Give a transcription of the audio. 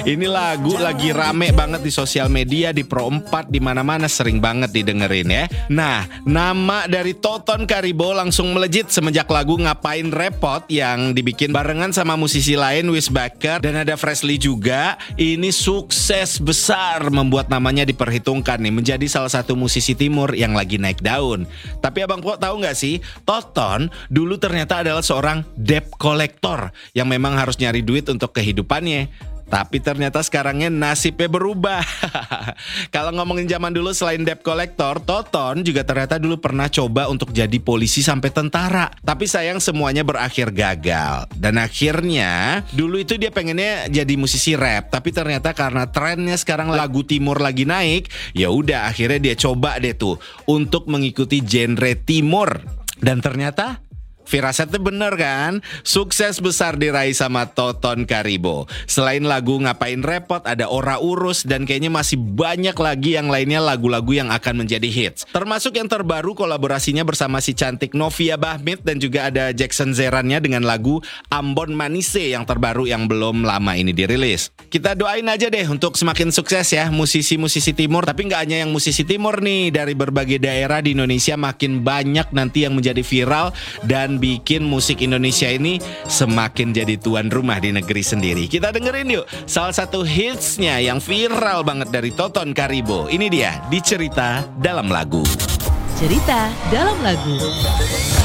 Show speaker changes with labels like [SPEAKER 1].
[SPEAKER 1] Ini lagu lagi rame banget di sosial media, di Pro 4, di mana-mana sering banget didengerin ya. Nah, nama dari Toton Karibo langsung melejit semenjak lagu Ngapain Repot yang dibikin barengan sama musisi lain, Wis Baker dan ada Freshly juga. Ini sukses besar membuat namanya diperhitungkan nih menjadi salah satu musisi timur yang lagi naik daun. Tapi Abang Po tahu nggak sih, Toton dulu ternyata adalah seorang debt collector yang memang harus nyari duit untuk kehidupannya. Tapi ternyata sekarangnya nasibnya berubah. Kalau ngomongin zaman dulu selain debt collector, Toton juga ternyata dulu pernah coba untuk jadi polisi sampai tentara. Tapi sayang semuanya berakhir gagal. Dan akhirnya dulu itu dia pengennya jadi musisi rap. Tapi ternyata karena trennya sekarang lagu timur lagi naik, ya udah akhirnya dia coba deh tuh untuk mengikuti genre timur. Dan ternyata firasatnya bener kan? Sukses besar diraih sama Toton Karibo. Selain lagu Ngapain Repot, ada Ora Urus, dan kayaknya masih banyak lagi yang lainnya lagu-lagu yang akan menjadi hits. Termasuk yang terbaru kolaborasinya bersama si cantik Novia Bahmit dan juga ada Jackson Zerannya dengan lagu Ambon Manise yang terbaru yang belum lama ini dirilis. Kita doain aja deh untuk semakin sukses ya musisi-musisi timur. Tapi nggak hanya yang musisi timur nih, dari berbagai daerah di Indonesia makin banyak nanti yang menjadi viral dan bikin musik Indonesia ini semakin jadi tuan rumah di negeri sendiri. Kita dengerin yuk salah satu hitsnya yang viral banget dari Toton Karibo. Ini dia, di Cerita Dalam Lagu.
[SPEAKER 2] Cerita dalam lagu.